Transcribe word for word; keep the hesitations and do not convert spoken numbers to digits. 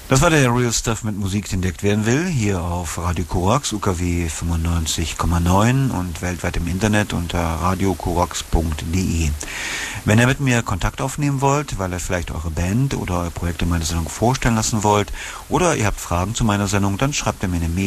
Das war der Real Stuff mit Musik, die entdeckt werden will, hier auf Radio Korax, U K W fünfundneunzig Komma neun und weltweit im Internet unter radio korax punkt de. Wenn ihr mit mir Kontakt aufnehmen wollt, weil ihr vielleicht eure Band oder euer Projekt in meiner Sendung vorstellen lassen wollt oder ihr habt Fragen zu meiner Sendung, dann schreibt ihr mir eine Mail